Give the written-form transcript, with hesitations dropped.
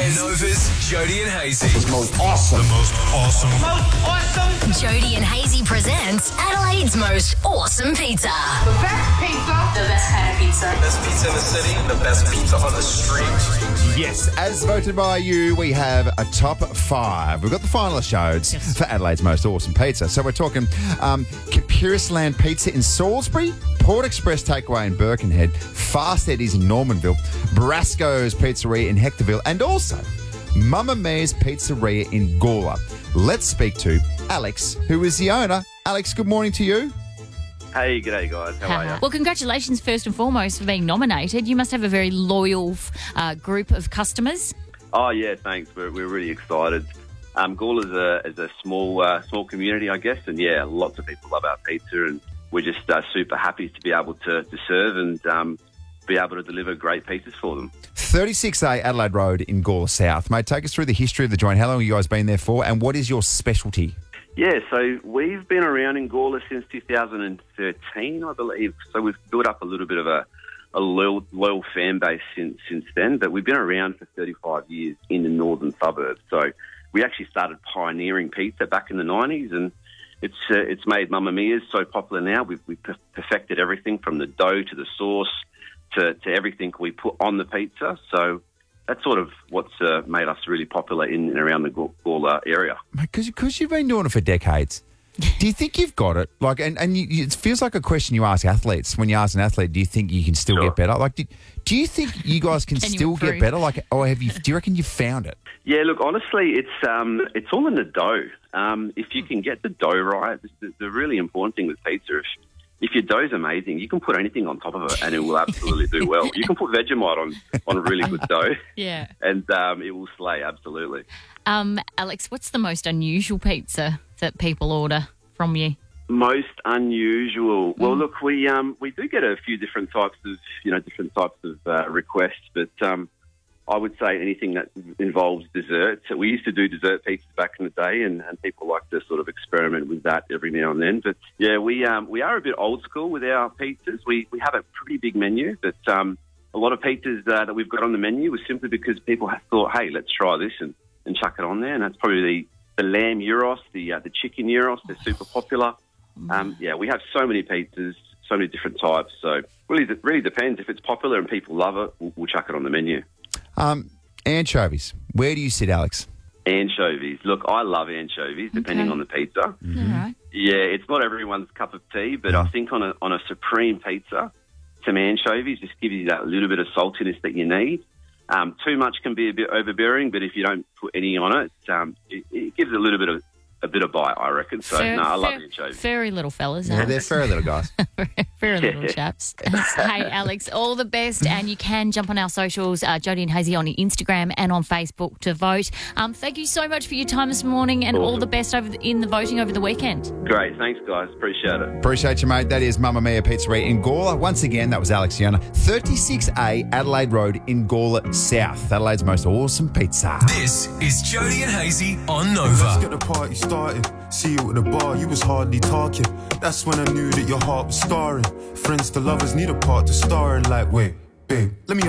is Nova's Jody and Hazy. It's most awesome. The most awesome. Jody and Hazy presents Adelaide's most awesome pizza. The best pizza. The best kind of pizza. Best pizza in the city. The best pizza on the street. Yes, as voted by you, we have a top 5. We've got the finalist shows for Adelaide's most awesome pizza. So we're talking Capurisland Pizza in Salisbury, Port Express Takeaway in Birkenhead, Fast Eddie's in Normanville, Brasco's Pizzeria in Hectorville, and also Mamma Mia's Pizzeria in Gawler. Let's speak to Alex, who is the owner. Alex, good morning to you. Hey, g'day guys. How are you? Well, congratulations first and foremost for being nominated. You must have a very loyal group of customers. Oh yeah, thanks. We're really excited. Gawler is a small community, I guess, and yeah, lots of people love our pizza, and we're just super happy to be able to serve and be able to deliver great pizzas for them. 36A Adelaide Road in Gawler South. Mate, take us through the history of the joint. How long have you guys been there for, and what is your specialty? Yeah, so we've been around in Gawler since 2013, I believe. So we've built up a little bit of a loyal fan base since then, but we've been around for 35 years in the northern suburbs. So we actually started pioneering pizza back in the 90s, and it's made Mamma Mia's so popular now. We've perfected everything from the dough to the sauce to everything we put on the pizza. So that's sort of what's made us really popular in and around the Gawler area. Because you've been doing it for decades, do you think you've got it? Like, and it feels like a question you ask athletes. When you ask an athlete, do you think you can still get better? Like, do you think you guys can still get better? Like, or do you reckon you've found it? Yeah, look, honestly, it's all in the dough. If you can get the dough right, the really important thing with pizza, if your dough's amazing, you can put anything on top of it and it will absolutely do well. You can put Vegemite on really good dough, Yeah. and it will slay, absolutely. Alex, what's the most unusual pizza that people order from you? Most unusual. Well, look, we do get a few different types of requests, but I would say anything that involves desserts. We used to do dessert pizzas back in the day, and people like to sort of experiment with that every now and then. But yeah, we are a bit old school with our pizzas. We have a pretty big menu, but a lot of pizzas that we've got on the menu was simply because people have thought, hey, let's try this and chuck it on there. And that's probably the lamb gyros, the chicken gyros. They're super popular. Yeah, we have so many pizzas, so many different types. So it really depends. If it's popular and people love it, we'll chuck it on the menu. Anchovies. Where do you sit, Alex? Anchovies. Look, I love anchovies, depending on the pizza. All right. Yeah, it's not everyone's cup of tea, but I think on a supreme pizza, some anchovies just give you that little bit of saltiness that you need. Too much can be a bit overbearing, but if you don't put any on it, it gives a bit of bite, I reckon. So, I love anchovies. Furry little fellas. Yeah, they're furry little guys. Very little chaps. Hey, Alex, all the best. And you can jump on our socials, Jody and Hazy on Instagram and on Facebook to vote. Thank you so much for your time this morning, and all the best in the voting over the weekend. Great. Thanks, guys. Appreciate it. Appreciate you, mate. That is Mamma Mia Pizzeria in Gawler. Once again, that was Alex Young. 36A Adelaide Road in Gawler South. Adelaide's most awesome pizza. This is Jody and Hazy on Nova. Let's get the party started. See you at the bar, you was hardly talking. That's when I knew that your heart was scarring. Friends to lovers need a part to star in. Like, wait, babe, let me